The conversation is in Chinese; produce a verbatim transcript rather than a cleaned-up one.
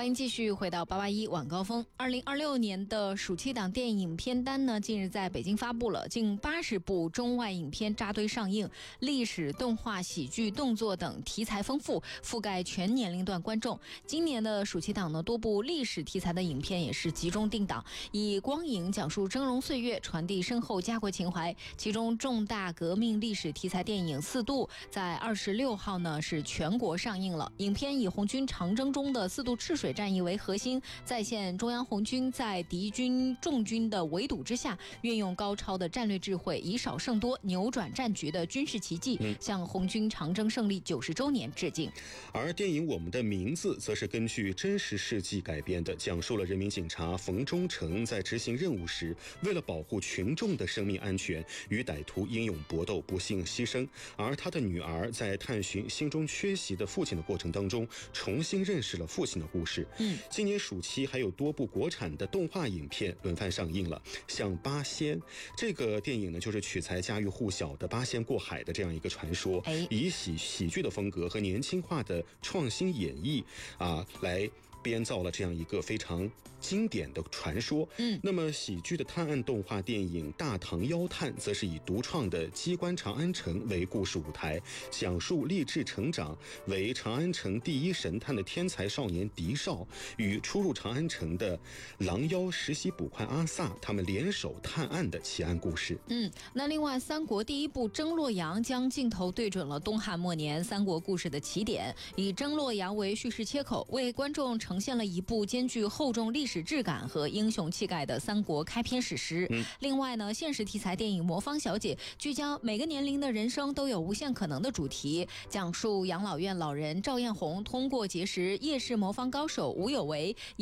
欢迎继续回到八八一晚高峰。二零二六年的暑期档电影片单呢，近日在北京发布了，近八十部中外影片扎堆上映，历史、动画、喜剧、动作等题材丰富，覆盖全年龄段观众。今年的暑期档呢，多部历史题材的影片也是集中定档，以光影讲述峥嵘岁月，传递深厚家国情怀。其中重大革命历史题材电影《四渡》在二十六号呢是全国上映了。影片以红军长征中的四渡赤水战役为核心，再现中央红军在敌军重军的围堵之下，运用高超的战略智慧，以少胜多，扭转战局的军事奇迹，嗯、向红军长征胜利九十周年致敬。 而电影《我们的名字》则是根据真实事迹改编的，讲述了人民警察冯忠诚在执行任务时，为了保护群众的生命安全，与歹徒英勇搏斗，不幸牺牲。而他的女儿在探寻心中缺席的父亲的过程当中，重新认识了父亲的故事。嗯，今年暑期还有多部国产的动画影片轮番上映了，像《八仙》这个电影呢，就是取材家喻户晓的八仙过海的这样一个传说，以喜喜剧的风格和年轻化的创新演绎啊，来编造了这样一个非常经典的传说。嗯，那么喜剧的探案动画电影《大唐妖探》则是以独创的机关长安城为故事舞台，讲述励志成长为长安城第一神探的天才少年狄少与初入长安城的狼妖实习捕快阿萨他们联手探案的奇案故事。 嗯，那另外三国第一部《征洛阳》将镜头对准了东汉末年三国故事的起点，以征洛阳为叙事切口，为观众呈现了一部兼具厚重历史质感和英雄气概的三国开篇史诗。嗯、另外呢，现实题材电影《魔方小姐》聚焦每个年龄的人生都有无限可能的主题，讲述养老院老人赵艳红通过结识夜市魔方高手吴有为